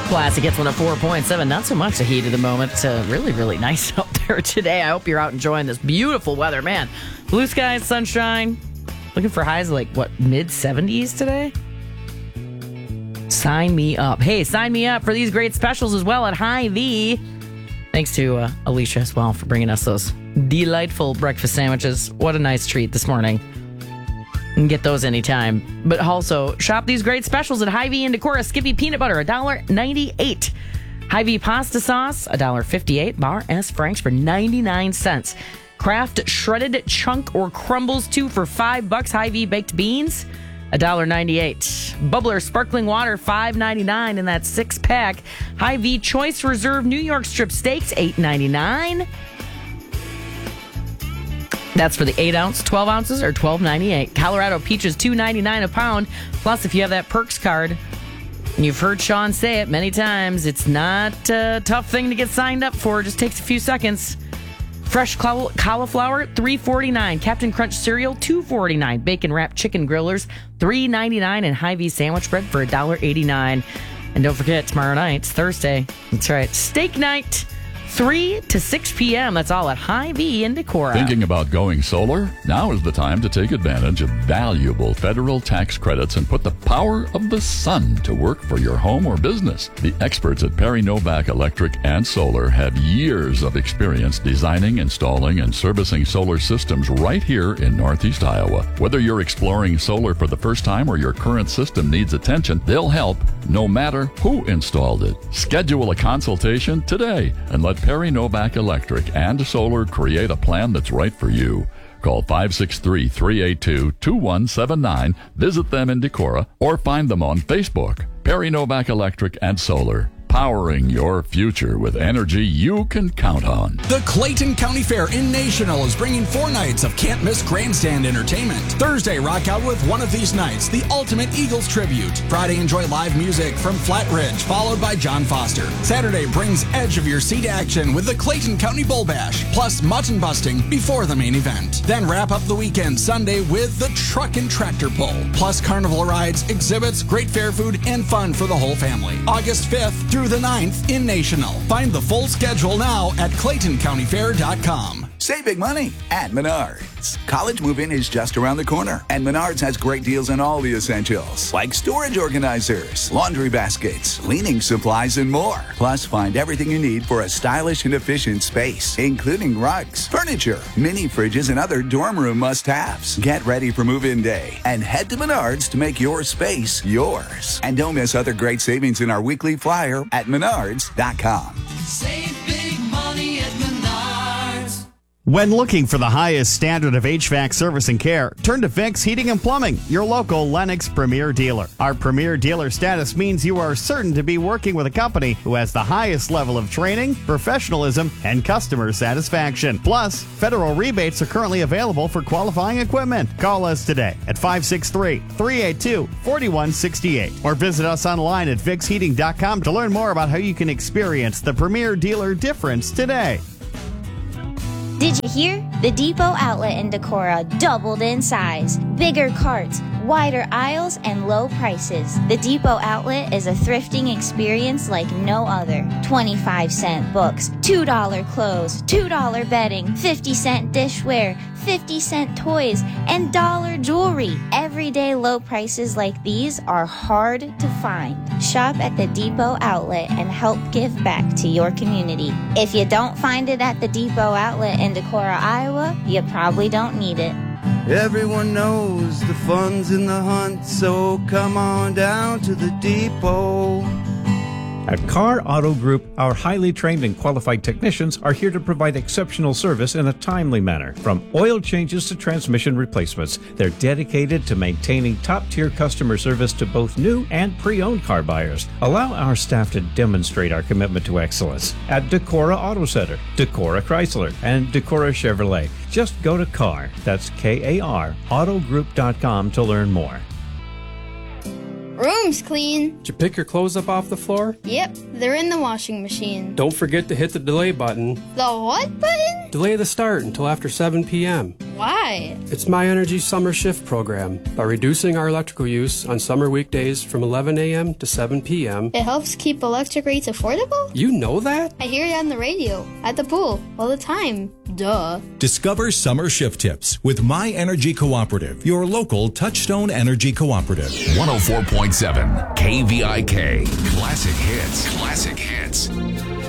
Classic Hits 104.7. Not so much the heat of the moment. Really, really nice out there today. I hope you're out enjoying this beautiful weather. Man, blue skies, sunshine. Looking for highs like, mid-70s today? Sign me up. Hey, sign me up for these great specials as well at Hy-Vee. Thanks to Alicia as well for bringing us those delightful breakfast sandwiches. What a nice treat this morning. You can get those anytime. But also, shop these great specials at Hy-Vee and Decorah. Skippy peanut butter, $1.98. Hy-Vee pasta sauce, $1.58. Bar S. Frank's for 99 cents. Kraft shredded chunk or crumbles 2 for $5. Hy-Vee baked beans, $1.98. Bubbler sparkling water, $5.99 in that 6-pack. Hy-Vee Choice Reserve New York strip steaks, $8.99. That's for the 8-ounce, 12 ounces, or $12.98. Colorado peaches, $2.99 a pound. Plus, if you have that Perks card, and you've heard Sean say it many times, it's not a tough thing to get signed up for. It just takes a few seconds. Fresh cauliflower, $3.49. Captain Crunch cereal, $2.49. Bacon wrapped chicken grillers, $3.99. And Hy-Vee sandwich bread for $1.89. And don't forget, tomorrow night, it's Thursday. That's right, steak night. 3 to 6 p.m. That's all at Hy-Vee in Decorah. Thinking about going solar? Now is the time to take advantage of valuable federal tax credits and put the power of the sun to work for your home or business. The experts at Perry Novak Electric and Solar have years of experience designing, installing, and servicing solar systems right here in Northeast Iowa. Whether you're exploring solar for the first time or your current system needs attention, they'll help no matter who installed it. Schedule a consultation today and let Perry Novak Electric and Solar create a plan that's right for you. Call 563-382-2179, visit them in Decorah, or find them on Facebook. Perry Novak Electric and Solar. Powering your future with energy you can count on. The Clayton County Fair in National is bringing 4 nights of can't-miss grandstand entertainment. Thursday, rock out with one of these nights, the Ultimate Eagles Tribute. Friday, enjoy live music from Flat Ridge, followed by John Foster. Saturday brings edge-of-your-seat action with the Clayton County Bull Bash, plus mutton busting before the main event. Then wrap up the weekend Sunday with the Truck and Tractor Pull, plus carnival rides, exhibits, great fair food, and fun for the whole family. August 5th through the 9th in National. Find the full schedule now at ClaytonCountyFair.com. Save big money at Menards. College move-in is just around the corner, and Menards has great deals on all the essentials, like storage organizers, laundry baskets, cleaning supplies, and more. Plus, find everything you need for a stylish and efficient space, including rugs, furniture, mini fridges, and other dorm room must-haves. Get ready for move-in day and head to Menards to make your space yours. And don't miss other great savings in our weekly flyer at Menards.com. Save big money at Menards. When looking for the highest standard of HVAC service and care, turn to Vicks Heating and Plumbing, your local Lennox Premier dealer. Our Premier dealer status means you are certain to be working with a company who has the highest level of training, professionalism, and customer satisfaction. Plus, federal rebates are currently available for qualifying equipment. Call us today at 563-382-4168 or visit us online at VicksHeating.com to learn more about how you can experience the Premier dealer difference today. Did you hear? The Depot outlet in Decorah doubled in size. Bigger carts, wider aisles, and low prices. The Depot outlet is a thrifting experience like no other. 25-cent books, $2 clothes, $2 bedding, 50-cent dishware, 50-cent toys, and dollar jewelry. Everyday low prices like these are hard to find. Shop at the Depot outlet and help give back to your community. If you don't find it at the Depot outlet in Decorah, Iowa, you probably don't need it. Everyone knows the fun's in the hunt, so come on down to the depot. At Carr Auto Group, our highly trained and qualified technicians are here to provide exceptional service in a timely manner. From oil changes to transmission replacements, they're dedicated to maintaining top-tier customer service to both new and pre-owned car buyers. Allow our staff to demonstrate our commitment to excellence at Decorah Auto Center, Decorah Chrysler, and Decorah Chevrolet. Just go to Carr, that's K-A-R, autogroup.com to learn more. Room's clean. Did you pick your clothes up off the floor? Yep, they're in the washing machine. Don't forget to hit the delay button. The what button? Delay the start until after 7 p.m. Why? It's My Energy Summer Shift program. By reducing our electrical use on summer weekdays from 11 a.m. to 7 p.m. It helps keep electric rates affordable? You know that? I hear it on the radio, at the pool, all the time. Duh. Discover summer shift tips with My Energy Cooperative, your local Touchstone Energy Cooperative. 104.7 KVIK. Classic hits. Classic hits.